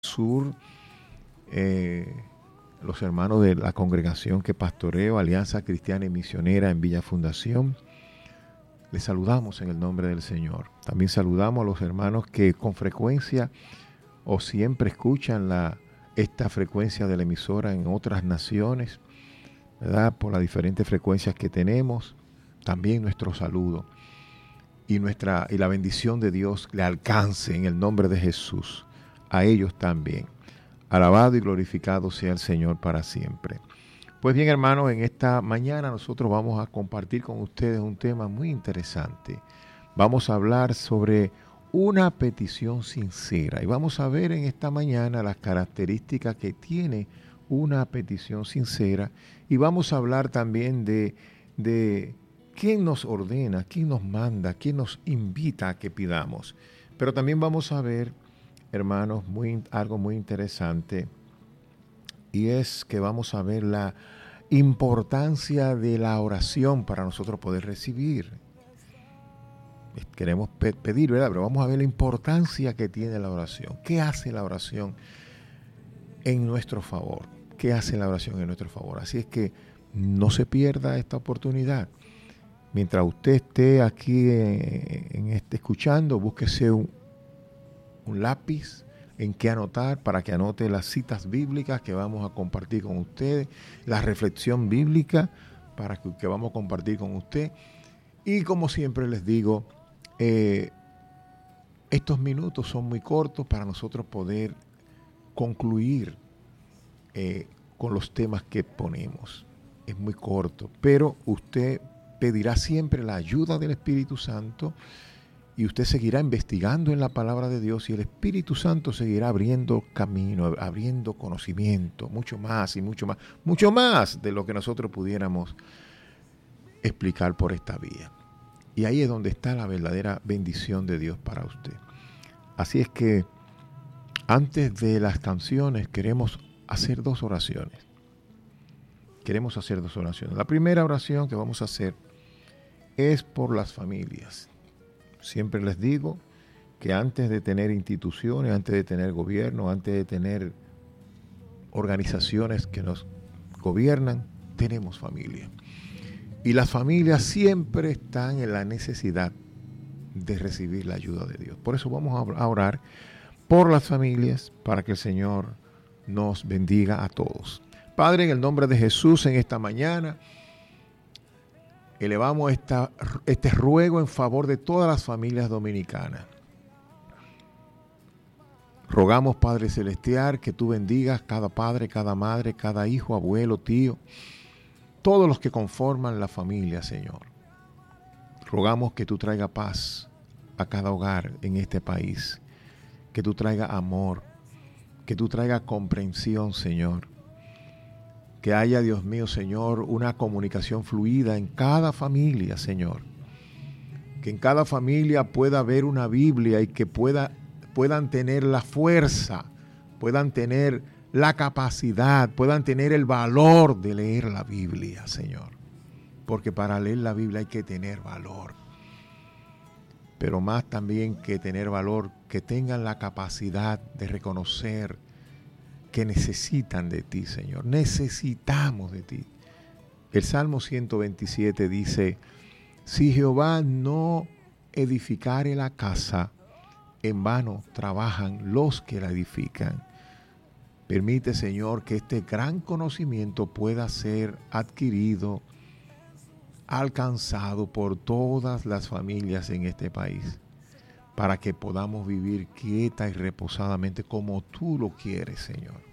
Sur, los hermanos de la congregación que pastoreo, Alianza Cristiana y Misionera en Villa Fundación. Les saludamos en el nombre del Señor. También saludamos a los hermanos que con frecuencia o siempre escuchan esta frecuencia de la emisora en otras naciones, ¿verdad? Por las diferentes frecuencias que tenemos. También nuestro saludo y la bendición de Dios le alcance en el nombre de Jesús a ellos también. Alabado y glorificado sea el Señor para siempre. Pues bien, hermanos, en esta mañana nosotros vamos a compartir con ustedes un tema muy interesante. Vamos a hablar sobre una petición sincera y vamos a ver en esta mañana las características que tiene una petición sincera y vamos a hablar también de quién nos ordena, quién nos manda, quién nos invita a que pidamos. Pero también vamos a ver, hermanos, algo muy interesante, y es que vamos a ver la importancia de la oración para nosotros poder recibir. Queremos pedir, ¿verdad? Pero vamos a ver la importancia que tiene la oración. ¿Qué hace la oración en nuestro favor? ¿Qué hace la oración en nuestro favor? Así es que no se pierda esta oportunidad. Mientras usted esté aquí escuchando, búsquese un lápiz en que anotar para que anote las citas bíblicas que vamos a compartir con ustedes, la reflexión bíblica que vamos a compartir con usted. Y como siempre les digo, estos minutos son muy cortos para nosotros poder concluir con los temas que ponemos. Es muy corto, pero usted pedirá siempre la ayuda del Espíritu Santo y usted seguirá investigando en la palabra de Dios y el Espíritu Santo seguirá abriendo camino, abriendo conocimiento, mucho más de lo que nosotros pudiéramos explicar por esta vía. Y ahí es donde está la verdadera bendición de Dios para usted. Así es que antes de las canciones queremos hacer dos oraciones. La primera oración que vamos a hacer es por las familias. Siempre les digo que antes de tener instituciones, antes de tener gobierno, antes de tener organizaciones que nos gobiernan, tenemos familia. Y las familias siempre están en la necesidad de recibir la ayuda de Dios. Por eso vamos a orar por las familias para que el Señor nos bendiga a todos. Padre, en el nombre de Jesús, en esta mañana elevamos este ruego en favor de todas las familias dominicanas. Rogamos, Padre Celestial, que tú bendigas cada padre, cada madre, cada hijo, abuelo, tío, todos los que conforman la familia, Señor. Rogamos que tú traigas paz a cada hogar en este país, que tú traigas amor, que tú traigas comprensión, Señor. Que haya, Dios mío, Señor, una comunicación fluida en cada familia, Señor. Que en cada familia pueda haber una Biblia y que puedan tener la fuerza, puedan tener la capacidad, puedan tener el valor de leer la Biblia, Señor. Porque para leer la Biblia hay que tener valor. Pero más también que tener valor, que tengan la capacidad de reconocer que necesitan de ti, Señor. Necesitamos de ti. El Salmo 127 dice, si Jehová no edificare la casa, en vano trabajan los que la edifican. Permite, Señor, que este gran conocimiento pueda ser adquirido, alcanzado por todas las familias en este país, para que podamos vivir quieta y reposadamente como tú lo quieres, Señor.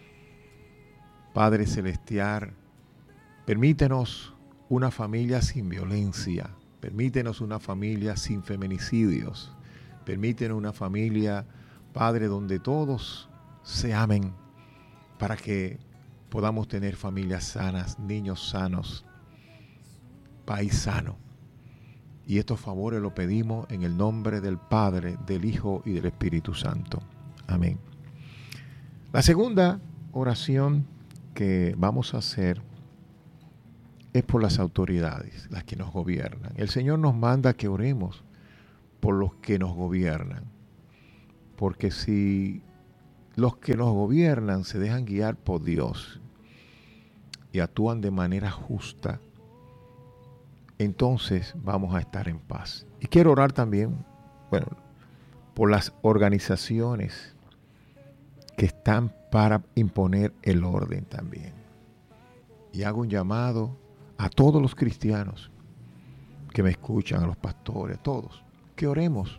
Padre Celestial, permítenos una familia sin violencia, permítenos una familia sin feminicidios, permítenos una familia, Padre, donde todos se amen, para que podamos tener familias sanas, niños sanos, país sano. Y estos favores los pedimos en el nombre del Padre, del Hijo y del Espíritu Santo. Amén. La segunda oración que vamos a hacer es por las autoridades, las que nos gobiernan. El Señor nos manda que oremos por los que nos gobiernan. Porque si los que nos gobiernan se dejan guiar por Dios y actúan de manera justa, entonces vamos a estar en paz. Y quiero orar también, bueno, por las organizaciones que están para imponer el orden también. Y hago un llamado a todos los cristianos que me escuchan, a los pastores, a todos, que oremos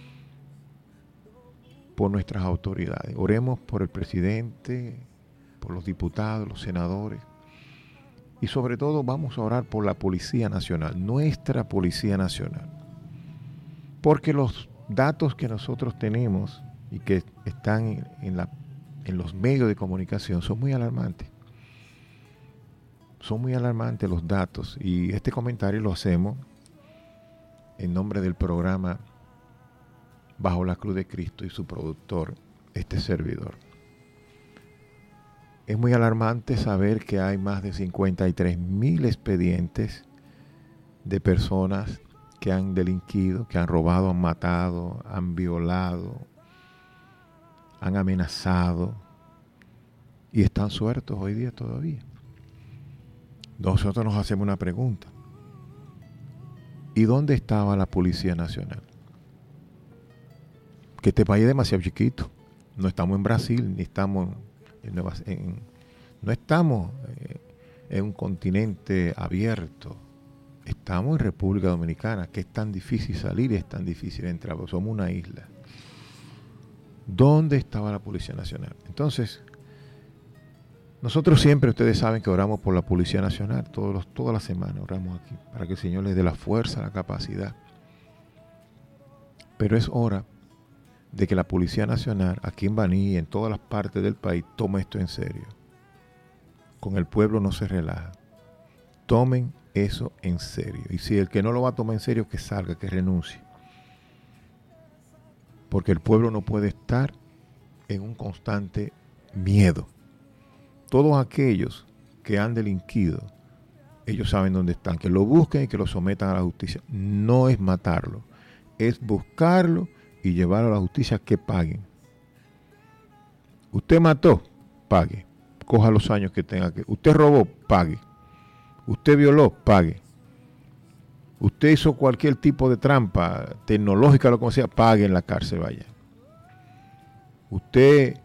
por nuestras autoridades. Oremos por el presidente, por los diputados, los senadores. Y sobre todo vamos a orar por la Policía Nacional, nuestra Policía Nacional. Porque los datos que nosotros tenemos y que están en los medios de comunicación son muy alarmantes. Son muy alarmantes los datos. Y este comentario lo hacemos en nombre del programa Bajo la Cruz de Cristo y su productor, este servidor. Es muy alarmante saber que hay más de 53,000 expedientes de personas que han delinquido, que han robado, han matado, han violado, han amenazado y están sueltos hoy día todavía. Nosotros nos hacemos una pregunta. ¿Y dónde estaba la Policía Nacional? Que este país es demasiado chiquito. No estamos en Brasil, ni estamos no estamos en un continente abierto. Estamos en República Dominicana, que es tan difícil salir y es tan difícil entrar. Somos una isla. ¿Dónde estaba la Policía Nacional? Entonces, nosotros siempre, ustedes saben que oramos por la Policía Nacional, todas las semanas oramos aquí, para que el Señor les dé la fuerza, la capacidad. Pero es hora de que la Policía Nacional, aquí en Baní y en todas las partes del país, tome esto en serio. Con el pueblo no se relaja. Tomen eso en serio. Y si el que no lo va a tomar en serio, que salga, que renuncie. Porque el pueblo no puede estar en un constante miedo. Todos aquellos que han delinquido, ellos saben dónde están. Que lo busquen y que lo sometan a la justicia. No es matarlo, es buscarlo y llevarlo a la justicia, que paguen. Usted mató, pague. Coja los años que tenga que. Usted robó, pague. Usted violó, pague. Usted hizo cualquier tipo de trampa tecnológica, lo que sea, pague en la cárcel, vaya. Usted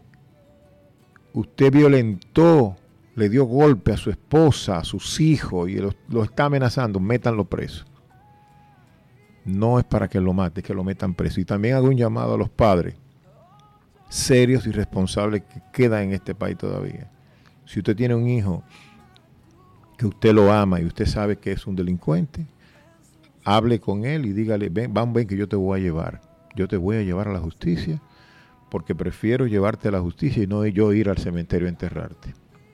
violentó, le dio golpe a su esposa, a sus hijos y lo está amenazando, métanlo preso. No es para que lo mate, es que lo metan preso. Y también hago un llamado a los padres serios y responsables que quedan en este país todavía. Si usted tiene un hijo que usted lo ama y usted sabe que es un delincuente, hable con él y dígale, ven que yo te voy a llevar. Yo te voy a llevar a la justicia porque prefiero llevarte a la justicia y no yo ir al cementerio a enterrarte.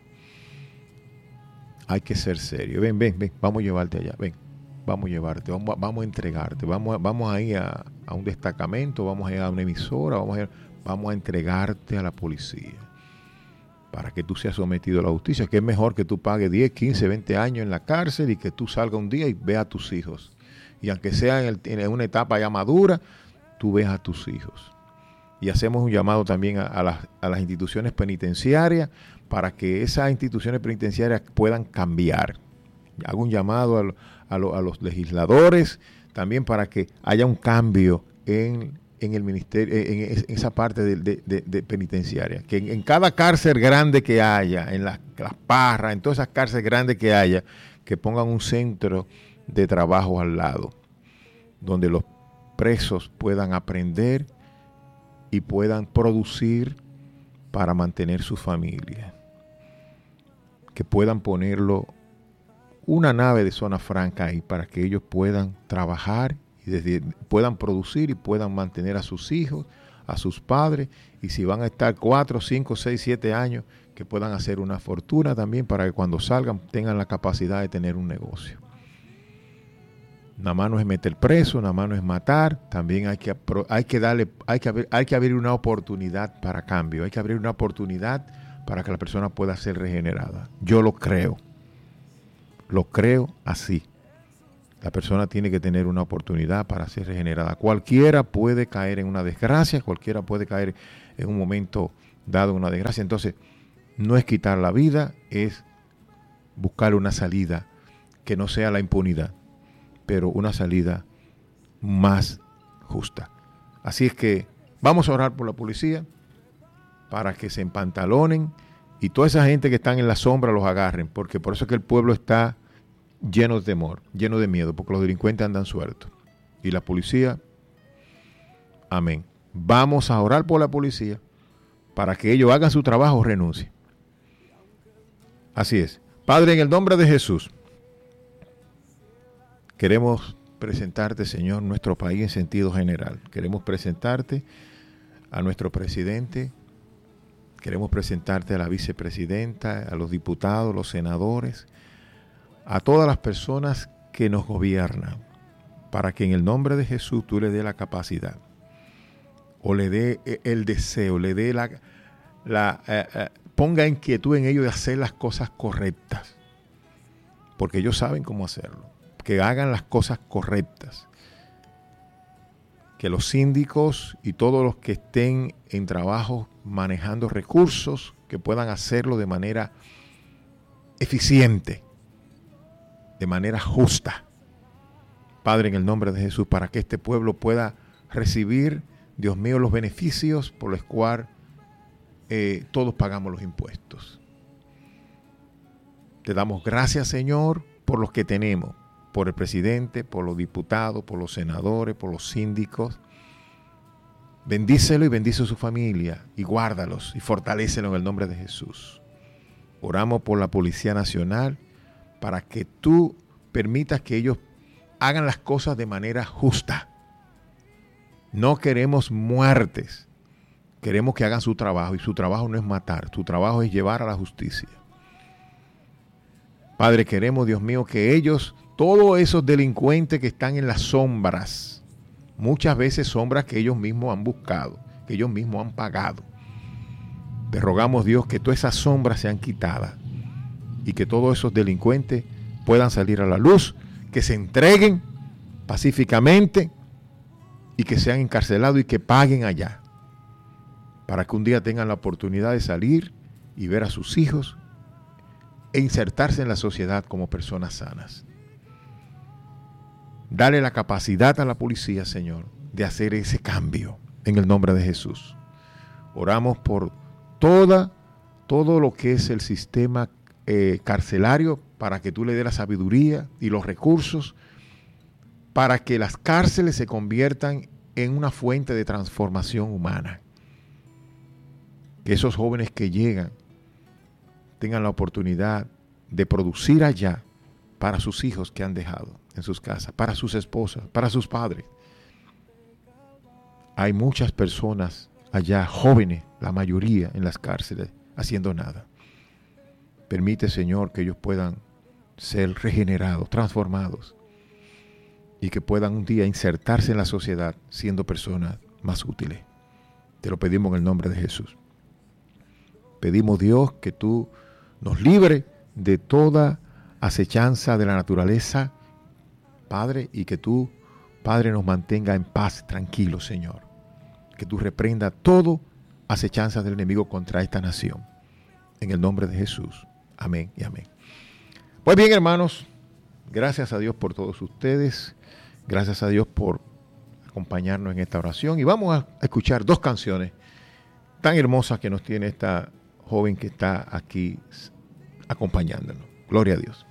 Hay que ser serio. Ven, vamos a llevarte allá, ven. Vamos a llevarte, vamos a entregarte, vamos a ir a un destacamento, vamos a ir a una emisora, vamos a entregarte a la policía para que tú seas sometido a la justicia, que es mejor que tú pagues 10, 15, 20 años en la cárcel y que tú salgas un día y veas a tus hijos. Y aunque sea en una etapa ya madura, tú ves a tus hijos. Y hacemos un llamado también a las instituciones penitenciarias para que esas instituciones penitenciarias puedan cambiar. Hago un llamado a los legisladores también para que haya un cambio en el ministerio, en esa parte de penitenciaria. Que en cada cárcel grande que haya, en las Parras, en todas esas cárceles grandes que haya, que pongan un centro de trabajo al lado, donde los presos puedan aprender y puedan producir para mantener su familia. Que puedan ponerlo una nave de zona franca ahí para que ellos puedan trabajar y puedan producir y puedan mantener a sus hijos, a sus padres, y si van a estar 4, 5, 6, 7 años, que puedan hacer una fortuna también para que cuando salgan tengan la capacidad de tener un negocio. Nada más no es meter preso, nada más no es matar, también hay que abrir una oportunidad para cambio, hay que abrir una oportunidad para que la persona pueda ser regenerada. Yo lo creo así. La persona tiene que tener una oportunidad para ser regenerada. Cualquiera puede caer en una desgracia, cualquiera puede caer en un momento dado una desgracia. Entonces, no es quitar la vida, es buscar una salida que no sea la impunidad, pero una salida más justa. Así es que vamos a orar por la policía para que se empantalonen y toda esa gente que están en la sombra los agarren, porque por eso es que el pueblo está lleno de temor, lleno de miedo, porque los delincuentes andan sueltos. Y la policía, amén. Vamos a orar por la policía para que ellos hagan su trabajo o renuncien. Así es. Padre, en el nombre de Jesús, queremos presentarte, Señor, nuestro país en sentido general. Queremos presentarte a nuestro presidente, queremos presentarte a la vicepresidenta, a los diputados, los senadores, a todas las personas que nos gobiernan, para que en el nombre de Jesús tú le dé la capacidad, o le dé el deseo, le dé ponga inquietud en ellos de hacer las cosas correctas, porque ellos saben cómo hacerlo, que hagan las cosas correctas, que los síndicos y todos los que estén en trabajo manejando recursos, que puedan hacerlo de manera eficiente, de manera justa. Padre, en el nombre de Jesús, para que este pueblo pueda recibir, Dios mío, los beneficios por los cuales todos pagamos los impuestos. Te damos gracias, Señor, por los que tenemos, por el presidente, por los diputados, por los senadores, por los síndicos. Bendícelo y bendice a su familia y guárdalos y fortalécelo en el nombre de Jesús. Oramos por la Policía Nacional para que tú permitas que ellos hagan las cosas de manera justa. No queremos muertes. Queremos que hagan su trabajo, y su trabajo no es matar, su trabajo es llevar a la justicia. Padre, queremos, Dios mío, que ellos, todos esos delincuentes que están en las sombras, muchas veces sombras que ellos mismos han buscado, que ellos mismos han pagado. Te rogamos, Dios, que todas esas sombras sean quitadas y que todos esos delincuentes puedan salir a la luz, que se entreguen pacíficamente y que sean encarcelados y que paguen allá, para que un día tengan la oportunidad de salir y ver a sus hijos e insertarse en la sociedad como personas sanas. Dale la capacidad a la policía, Señor, de hacer ese cambio en el nombre de Jesús. Oramos por todo lo que es el sistema carcelario, para que tú le des la sabiduría y los recursos para que las cárceles se conviertan en una fuente de transformación humana. Que esos jóvenes que llegan tengan la oportunidad de producir allá para sus hijos que han dejado en sus casas, para sus esposas, para sus padres. Hay muchas personas allá, jóvenes, la mayoría en las cárceles, haciendo nada. Permite, Señor, que ellos puedan ser regenerados, transformados, y que puedan un día insertarse en la sociedad siendo personas más útiles. Te lo pedimos en el nombre de Jesús. Pedimos, Dios, que tú nos libres de toda acechanza de la naturaleza, Padre, y que tú, Padre, nos mantenga en paz, tranquilos, Señor. Que tú reprenda todo acechanza del enemigo contra esta nación. En el nombre de Jesús. Amén y amén. Pues bien, hermanos, gracias a Dios por todos ustedes. Gracias a Dios por acompañarnos en esta oración. Y vamos a escuchar dos canciones tan hermosas que nos tiene esta joven que está aquí acompañándonos. Gloria a Dios.